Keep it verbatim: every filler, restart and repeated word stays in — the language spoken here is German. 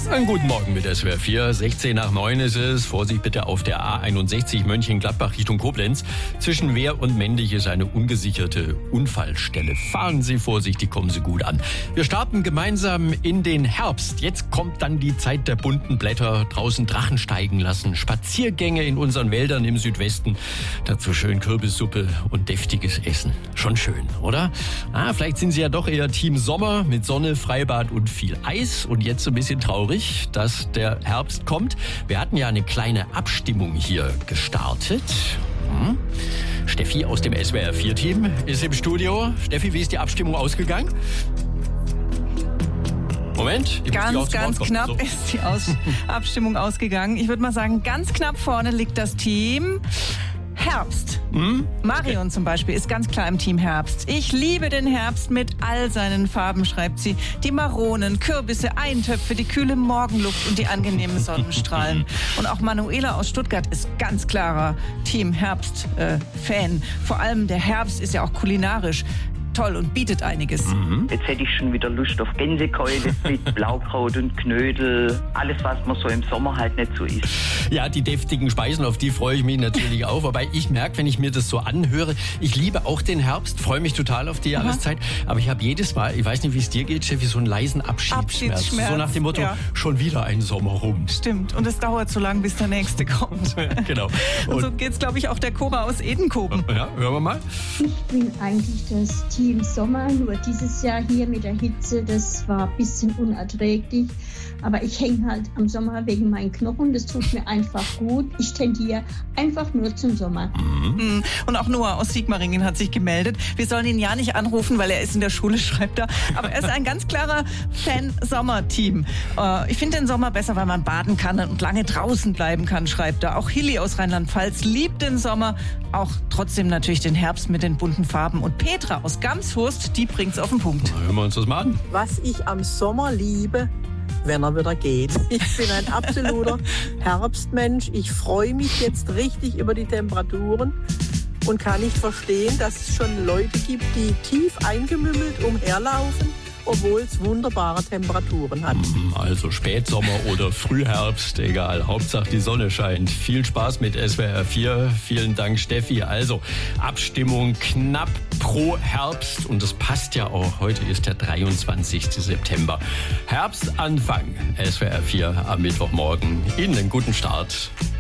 Einen guten Morgen mit S W R vier. sechzehn nach neun ist es. Vorsicht bitte auf der A einundsechzig Mönchengladbach Richtung Koblenz. Zwischen Wehr und Mendig ist eine ungesicherte Unfallstelle. Fahren Sie vorsichtig, kommen Sie gut an. Wir starten gemeinsam in den Herbst. Jetzt kommt dann die Zeit der bunten Blätter. Draußen Drachen steigen lassen. Spaziergänge in unseren Wäldern im Südwesten. Dazu schön Kürbissuppe und deftiges Essen. Schon schön, oder? Ah, vielleicht sind Sie ja doch eher Team Sommer mit Sonne, Freibad und viel Eis. Und jetzt so ein bisschen traurig, dass der Herbst kommt. Wir hatten ja eine kleine Abstimmung hier gestartet. Hm. Steffi aus dem S W R vier Team ist im Studio. Steffi, wie ist die Abstimmung ausgegangen? Moment. Ich ganz, ganz knapp so. ist die Aus- Abstimmung ausgegangen. Ich würde mal sagen, ganz knapp vorne liegt das Team Herbst. Hm? Marion okay. zum Beispiel ist ganz klar im Team Herbst. Ich liebe den Herbst mit all seinen Farben, schreibt sie. Die Maronen, Kürbisse, Eintöpfe, die kühle Morgenluft und die angenehmen Sonnenstrahlen. Und auch Manuela aus Stuttgart ist ganz klarer Team Herbst-Fan. Äh, Vor allem der Herbst ist ja auch kulinarisch toll und bietet einiges. Mhm. Jetzt hätte ich schon wieder Lust auf Gänsekeule mit Blaukraut und Knödel. Alles, was man so im Sommer halt nicht so isst. Ja, die deftigen Speisen, auf die freue ich mich natürlich auch. Wobei ich merke, wenn ich mir das so anhöre, ich liebe auch den Herbst, freue mich total auf die Jahreszeit. Aber ich habe jedes Mal, ich weiß nicht, wie es dir geht, Steffi, so einen leisen Abschiedsschmerz. Abschiedsschmerz. So nach dem Motto, ja. schon wieder ein Sommer rum. Stimmt. Und es dauert so lange, bis der nächste kommt. Genau. Und, und so geht's, glaube ich, auch der Cora aus Edenkoben. Ja, hören wir mal. Ich bin eigentlich das Team im Sommer, nur dieses Jahr hier mit der Hitze, das war ein bisschen unerträglich. Aber ich hänge halt am Sommer wegen meinen Knochen, das tut mir einfach gut. Ich tendiere einfach nur zum Sommer. Mhm. Und auch Noah aus Sigmaringen hat sich gemeldet. Wir sollen ihn ja nicht anrufen, weil er ist in der Schule, schreibt er. Aber er ist ein ganz klarer Fan-Sommer-Team. Äh, ich finde den Sommer besser, weil man baden kann und lange draußen bleiben kann, schreibt er. Auch Hilly aus Rheinland-Pfalz liebt den Sommer, auch trotzdem natürlich den Herbst mit den bunten Farben. Und Petra aus Gamshurst, die bringt's auf den Punkt. Na, hören wir uns das mal an. Was ich am Sommer liebe, wenn er wieder geht. Ich bin ein absoluter Herbstmensch. Ich freue mich jetzt richtig über die Temperaturen und kann nicht verstehen, dass es schon Leute gibt, die tief eingemümmelt umherlaufen, obwohl es wunderbare Temperaturen hat. Also Spätsommer oder Frühherbst, egal. Hauptsache die Sonne scheint. Viel Spaß mit S W R vier. Vielen Dank, Steffi. Also Abstimmung knapp pro Herbst. Und das passt ja auch. Heute ist der dreiundzwanzigsten September. Herbstanfang. S W R vier am Mittwochmorgen. Ihnen einen guten Start.